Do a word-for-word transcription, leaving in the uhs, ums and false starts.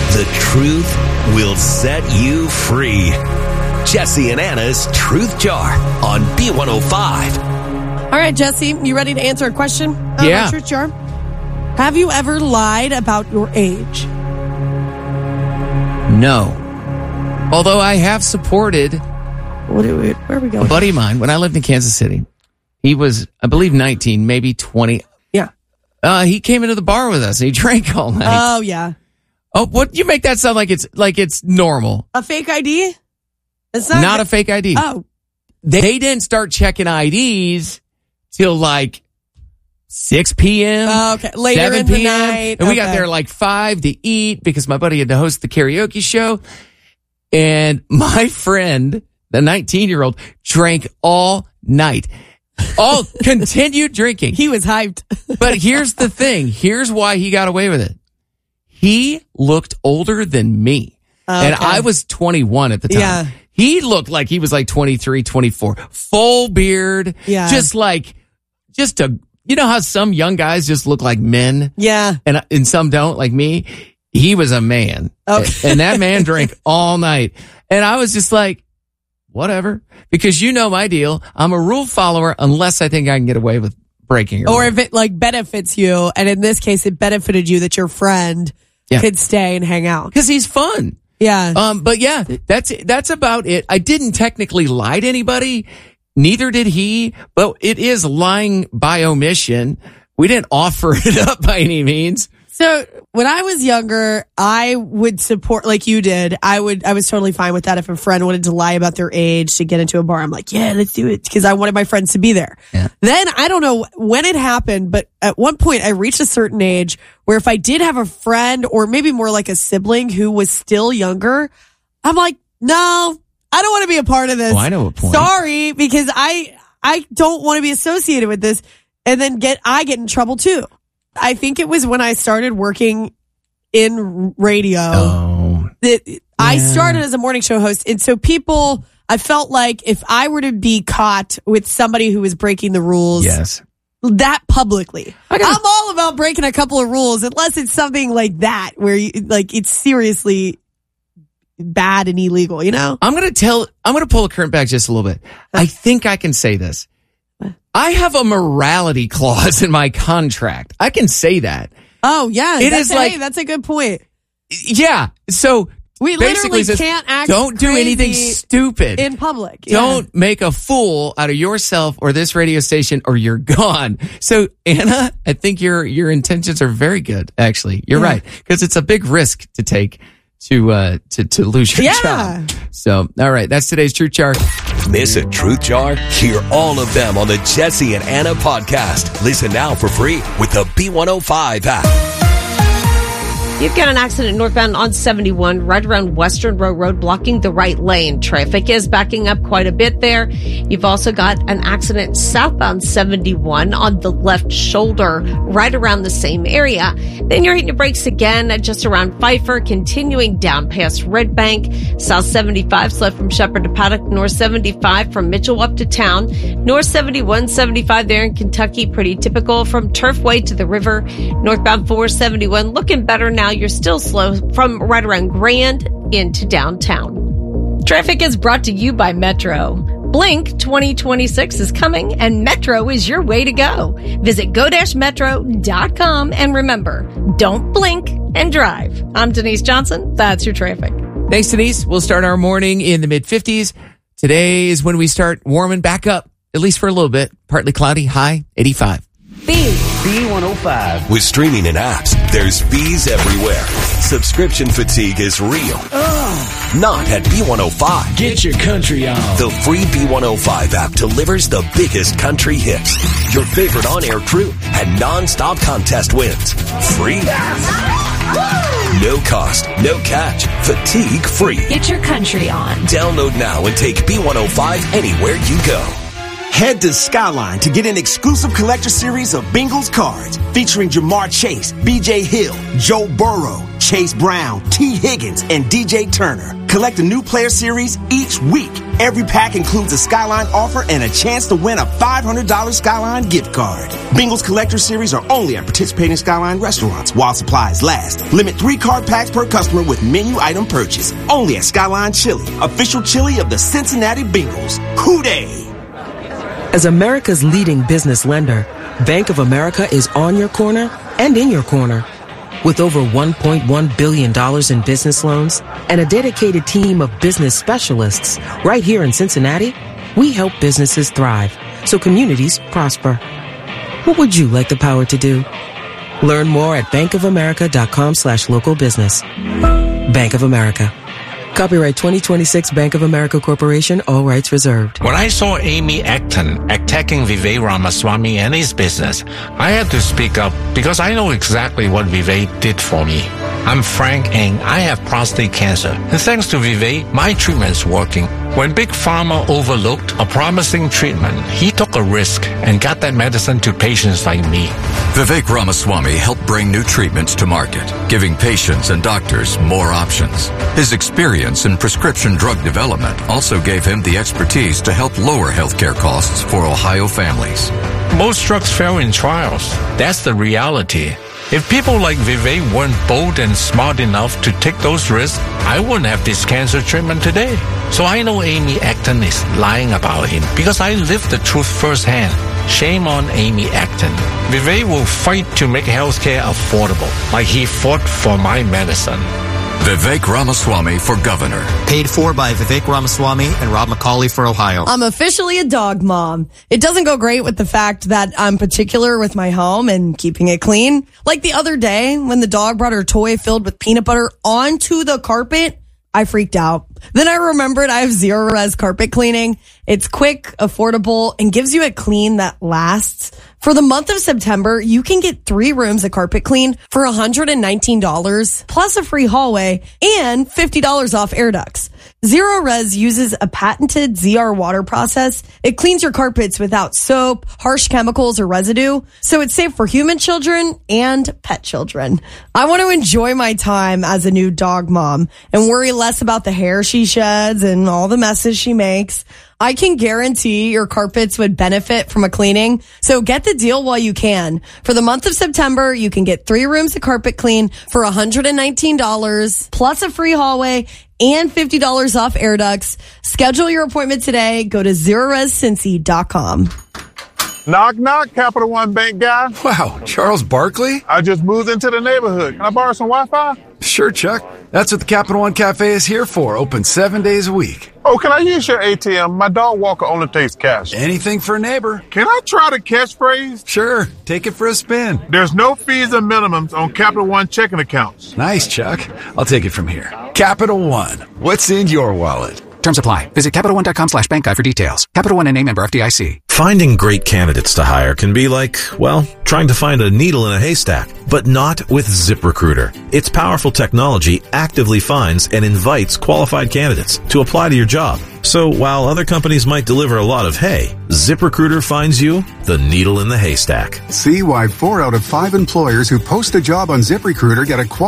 The truth will set you free. Jesse and Anna's Truth Jar on B one oh five. All right, Jesse, you ready to answer a question? Uh, Yeah. Truth Jar. Have you ever lied about your age? No. Although I have supported What do we, where are we a going? buddy of mine when I lived in Kansas City. He was, I believe, nineteen, maybe twenty. Yeah. Uh, he came into the bar with us and he drank all night. Oh, yeah. oh, what? You make that sound like it's like it's normal. A fake I D? It's Not, not a fake I D. Oh, They, they didn't start checking I Ds till like six p.m. Oh, okay. Later seven in the p.m. night. And we got Okay. there like five to eat because my buddy had to host the karaoke show. And my friend, the nineteen-year-old, drank all night. All continued drinking. he was hyped. But here's the thing. Here's why he got away with it. He looked older than me. And Okay. I was twenty-one at the time. Yeah. He looked like he was like twenty-three, twenty-four. Full beard. Yeah. Just like, just a, you know how some young guys just look like men Yeah. and, and some don't, like me? He was a man. Okay. And that man drank all night. And I was just like, whatever. Because you know my deal. I'm a rule follower unless I think I can get away with breaking a Or rule. if it like benefits you, and in this case, it benefited you that your friend Yeah. could stay and hang out. Because he's fun. Yeah. Um, but yeah, that's that's about it. I didn't technically lie to anybody. Neither did he, but it is lying by omission. We didn't offer it up by any means. So when I was younger, I would support, like you did, I would, I was totally fine with that. If a friend wanted to lie about their age to get into a bar, I'm like, yeah, let's do it. Cause I wanted my friends to be there. Yeah. Then I don't know when it happened, but at one point I reached a certain age where if I did have a friend or maybe more like a sibling who was still younger, I'm like, no, I don't want to be a part of this. Oh, I know a point. Sorry, because I, I don't want to be associated with this. And then get, I get in trouble too. I think it was when I started working in radio Oh, that I Yeah. started as a morning show host. And so people, I felt like if I were to be caught with somebody who was breaking the rules yes. that publicly, I gotta- I'm all about breaking a couple of rules, unless it's something like that where you, like it's seriously bad and illegal, you know? I'm going to tell, I'm going to pull the curtain back just a little bit. I think I can say this. I have a morality clause in my contract. I can say that. Oh yeah. It that's is a, like- hey, that's a good point. Yeah. So We basically literally says, can't act don't do anything crazy stupid. in public. Yeah. Don't make a fool out of yourself or this radio station or you're gone. So Anna, I think your, your intentions are very good. Actually, you're Yeah. right. Cause it's a big risk to take to, uh, to, to lose your Yeah. job. So, all right. That's today's Truth Jar. Miss a Truth Jar? Hear all of them on the Jesse and Anna podcast. Listen now for free with the B one oh five app. You've got an accident northbound on seventy-one right around Western Row Road blocking the right lane. Traffic is backing up quite a bit there. You've also got an accident southbound seventy-one on the left shoulder right around the same area. Then you're hitting your brakes again at just around Pfeiffer, continuing down past Red Bank. South seventy-five left from Shepherd to Paddock. North seventy-five from Mitchell up to town. North seventy-one, seventy-five there in Kentucky. Pretty typical from Turfway to the river. Northbound four seventy-one looking better now. You're still slow from right around Grand into downtown. Traffic is brought to you by Metro. Blink twenty twenty-six is coming and Metro is your way to go. Visit go dash metro dot com and remember, don't blink and drive. I'm Denise Johnson. That's your traffic. Thanks, Denise. We'll start our morning in the mid fifties. Today is when we start warming back up, at least for a little bit. Partly cloudy, high eighty-five. B. B one oh five. With streaming and apps, there's fees everywhere. Subscription fatigue is real. Not at B one oh five. Get your country on. The free B one oh five app delivers the biggest country hits, your favorite on-air crew, and non-stop contest wins. Free. No cost, no catch, fatigue free. Get your country on. Download now and take B one oh five anywhere you go. Head to Skyline to get an exclusive collector series of Bengals cards featuring Jamar Chase, B J Hill, Joe Burrow, Chase Brown, T. Higgins, and D J Turner. Collect a new player series each week. Every pack includes a Skyline offer and a chance to win a five hundred dollars Skyline gift card. Bengals collector series are only at participating Skyline restaurants while supplies last. Limit three card packs per customer with menu item purchase. Only at Skyline Chili, official chili of the Cincinnati Bengals. Hoo-day! As America's leading business lender, Bank of America is on your corner and in your corner. With over one point one billion dollars in business loans and a dedicated team of business specialists right here in Cincinnati, we help businesses thrive so communities prosper. What would you like the power to do? Learn more at bankofamerica.com slash local business. Bank of America. Copyright twenty twenty-six Bank of America Corporation, all rights reserved. When I saw Amy Acton attacking Vivek Ramaswamy and his business, I had to speak up because I know exactly what Vivek did for me. I'm Frank and I have prostate cancer. And thanks to Vivek, my treatment's working. When Big Pharma overlooked a promising treatment, he took a risk and got that medicine to patients like me. Vivek Ramaswamy helped bring new treatments to market, giving patients and doctors more options. His experience in prescription drug development also gave him the expertise to help lower healthcare costs for Ohio families. Most drugs fail in trials. That's the reality. If people like Vivek weren't bold and smart enough to take those risks, I wouldn't have this cancer treatment today. So I know Amy Acton is lying about him because I lived the truth firsthand. Shame on Amy Acton. Vivek will fight to make healthcare affordable, like he fought for my medicine. Vivek Ramaswamy for governor. Paid for by Vivek Ramaswamy and Rob McCauley for Ohio. I'm officially a dog mom. It doesn't go great with the fact that I'm particular with my home and keeping it clean. Like the other day when the dog brought her toy filled with peanut butter onto the carpet, I freaked out. Then I remembered I have Zero Res carpet cleaning. It's quick, affordable, and gives you a clean that lasts. For the month of September, you can get three rooms of carpet clean for one hundred nineteen dollars, plus a free hallway and fifty dollars off air ducts. Zero Res uses a patented Z R water process. It cleans your carpets without soap, harsh chemicals, or residue, so it's safe for human children and pet children. I want to enjoy my time as a new dog mom and worry less about the hair she sheds and all the messes she makes. I can guarantee your carpets would benefit from a cleaning, so get the deal while you can. For the month of September, you can get three rooms of carpet clean for one hundred nineteen dollars, plus a free hallway and fifty dollars off air ducts. Schedule your appointment today. Go to zero res cincy dot com. Knock, knock, Capital One Bank guy. Wow, Charles Barkley? I just moved into the neighborhood. Can I borrow some Wi-Fi? Sure, Chuck. That's what the Capital One Cafe is here for. Open seven days a week. Oh, can I use your A T M? My dog walker only takes cash. Anything for a neighbor. Can I try the catchphrase? Sure. Take it for a spin. There's no fees or minimums on Capital One checking accounts. Nice, Chuck. I'll take it from here. Capital One. What's in your wallet? Terms apply. Visit Capital One dot com slash bank guide for details. Capital One and name member F D I C. Finding great candidates to hire can be like, well, trying to find a needle in a haystack, but not with ZipRecruiter. Its powerful technology actively finds and invites qualified candidates to apply to your job. So while other companies might deliver a lot of hay, ZipRecruiter finds you the needle in the haystack. See why four out of five employers who post a job on ZipRecruiter get a qualified